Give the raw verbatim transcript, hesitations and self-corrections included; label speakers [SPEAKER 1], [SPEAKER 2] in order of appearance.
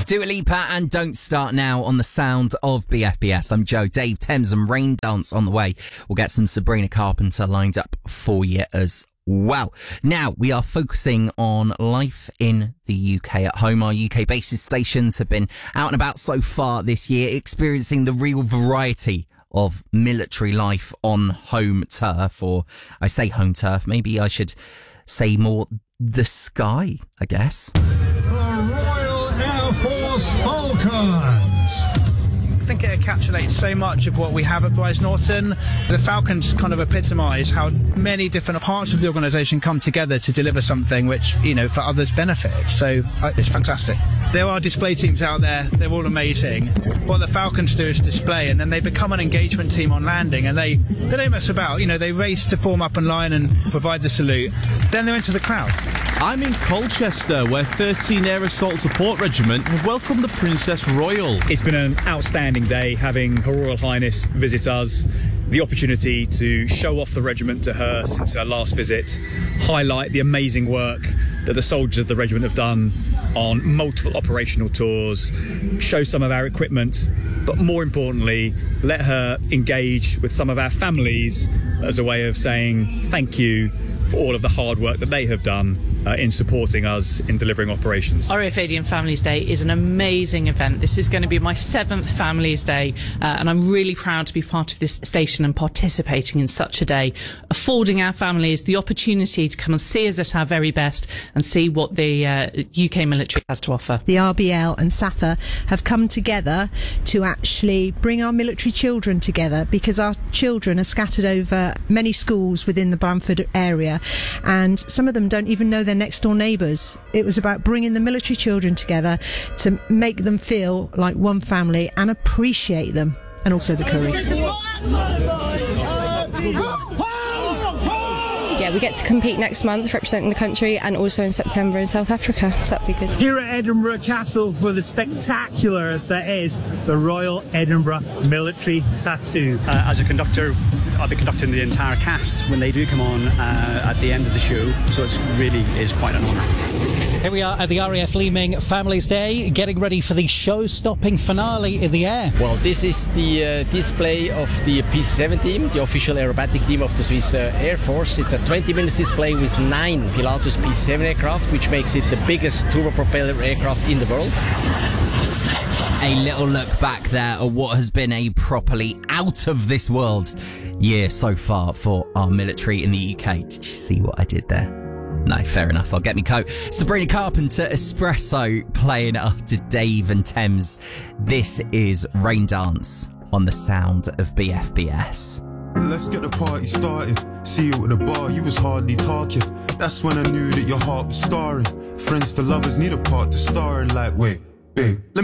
[SPEAKER 1] Dua Lipa and Don't Start Now on the sound of B F B S. I'm Joe, Dave, Thames and Rain Dance on the way. We'll get some Sabrina Carpenter lined up for you as well. Now, we are focusing on life in the U K at home. Our U K bases stations have been out and about so far this year, experiencing the real variety of military life on home turf, or I say home turf, maybe I should say more the sky, I guess.
[SPEAKER 2] Air Force Falcons.
[SPEAKER 3] I think it encapsulates so much of what we have at Bryce Norton. The Falcons kind of epitomise how many different parts of the organisation come together to deliver something which, you know, for others benefit. So uh, it's fantastic. There are display teams out there. They're all amazing. What the Falcons do is display, and then they become an engagement team on landing, and they, they don't mess about. You know, they race to form up in line and provide the salute. Then they're into the crowd.
[SPEAKER 4] I'm in Colchester, where thirteen Air Assault Support Regiment have welcomed the Princess Royal.
[SPEAKER 5] It's been an outstanding day having Her Royal Highness visit us, the opportunity to show off the regiment to her since her last visit, highlight the amazing work that the soldiers of the regiment have done on multiple operational tours, show some of our equipment, but more importantly, let her engage with some of our families as a way of saying thank you for all of the hard work that they have done uh, in supporting us in delivering operations.
[SPEAKER 6] R A F Adian Families Day is an amazing event. This is going to be my seventh Families Day, uh, and I'm really proud to be part of this station and participating in such a day, affording our families the opportunity to come and see us at our very best and see what the uh, U K military has to offer.
[SPEAKER 7] The R B L and SAFA have come together to actually bring our military children together, because our children are scattered over many schools within the Bramford area, and some of them don't even know their next door neighbours. It was about bringing the military children together to make them feel like one family and appreciate them, and also the courage.
[SPEAKER 8] Yeah, we get to compete next month representing the country, and also in September in South Africa, so that'd be good.
[SPEAKER 9] Here at Edinburgh Castle for the spectacular that is the Royal Edinburgh Military Tattoo.
[SPEAKER 10] Uh, as a conductor, I'll be conducting the entire cast when they do come on uh, at the end of the show, so it really is quite an honour.
[SPEAKER 11] Here we are at the R A F Leeming Families Day, getting ready for the show-stopping finale in the air.
[SPEAKER 12] Well, this is the uh, display of the P C seven team, the official aerobatic team of the Swiss uh, Air Force. It's a twenty minutes display with nine Pilatus P C seven aircraft, which makes it the biggest turbopropeller aircraft in the world.
[SPEAKER 1] A little look back there at what has been a properly out of this world year so far for our military in the U K. Did you see what I did there? No, fair enough. I'll get me coat. Sabrina Carpenter, Espresso, playing after Dave and Thames. This is Rain Dance on the sound of B F B S.
[SPEAKER 13] Let's get the party started. See you at the bar, you was hardly talking. That's when I knew that your heart was scarring. Friends to lovers need a part to star in, like, wait, babe, let me